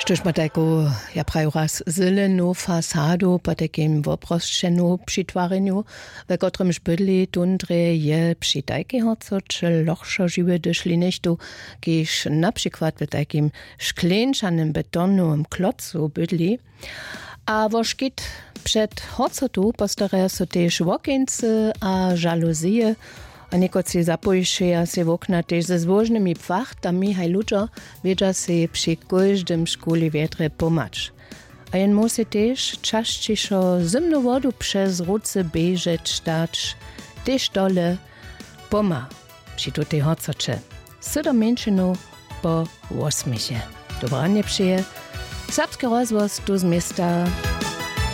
Štož ma tako, ja prajú raz zelenú fasádu po takým voproščenú přitvareniu, ve kotrymž bydli tundre je při takého, co lochšo živé došli nechtu, kiž například ve takým šklenčanym betonovým klocu bydli. A voškit před hocotu postaraja so tež wokince a žaluzije, a niekoci zapojšeja se v okna tež ze zvožnymi pfachtami, haj ludzo wiedza se przy každym škole vietre pomać. A jen musi tež čaščišo zimnu vodu przez ruce bežeć dać, tež dole poma przy tutej hocoče. 7 menšinu po 8. Dobranie przyje. Serbski rozvoz tu z miasta